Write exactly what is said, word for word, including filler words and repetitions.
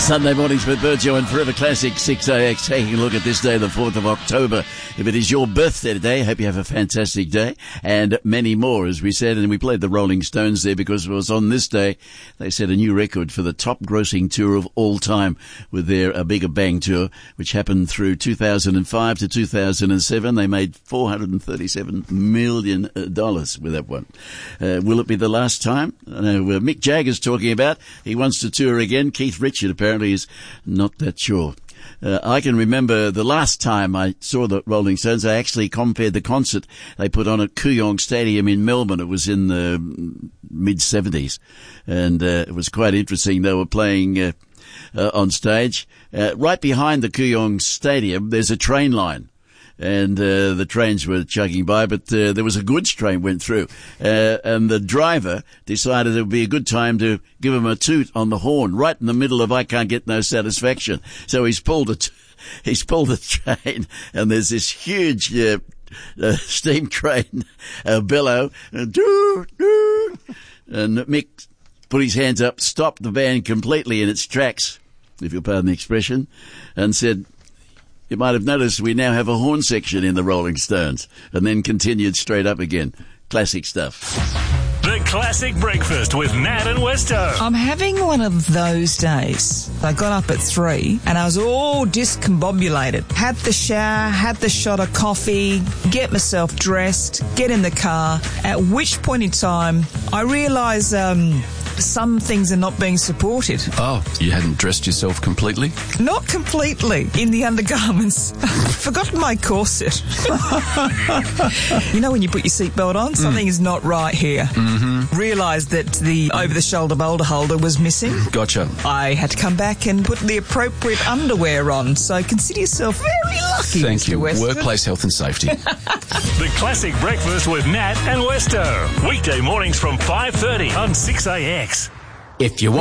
Sunday mornings with Virgil and Forever Classic six A X, taking a look at this day, the fourth of October. If it is your birthday today, I hope you have a fantastic day, and many more, as we said. And we played the Rolling Stones there because it was on this day they set a new record for the top grossing tour of all time with their A Bigger Bang tour, which happened through two thousand five to two thousand seven. They made four hundred thirty-seven million dollars with that one. Uh, will it be the last time? I know uh, Mick Jagger's talking about he wants to tour again. Keith Richards apparently is not that sure. Uh, I can remember the last time I saw the Rolling Stones, I actually compared the concert they put on at Kooyong Stadium in Melbourne. It was in the mid seventies, and uh, it was quite interesting. They were playing uh, uh, on stage. Uh, right behind the Kooyong Stadium, there's a train line. And uh, the trains were chugging by, but uh, there was a goods train went through. Uh, and the driver decided it would be a good time to give him a toot on the horn, right in the middle of I can't get no satisfaction. So he's pulled it, he's pulled the train, and there's this huge uh, uh, steam train uh, bellow, and doo, doo, and Mick put his hands up, stopped the van completely in its tracks, if you'll pardon the expression, and said, "You might have noticed we now have a horn section in the Rolling Stones," and then continued straight up again. Classic stuff. The Classic Breakfast with Nat and Westo. I'm having one of those days. I got up at three and I was all discombobulated. Had the shower, had the shot of coffee, get myself dressed, get in the car, at which point in time I realise um, some things are not being supported. Oh, you hadn't dressed yourself completely? Not completely. In the undergarments. Forgotten my corset. You know when you put your seatbelt on? Something mm. is not right here. Mm-hmm. Realised that the over-the-shoulder boulder holder was missing. Gotcha. I had to come back and put the appropriate underwear on. So consider yourself very lucky, Thank Mister you. Weston. Workplace health and safety. The Classic Breakfast with Nat and Westo. Weekday mornings from five thirty on six A X. If you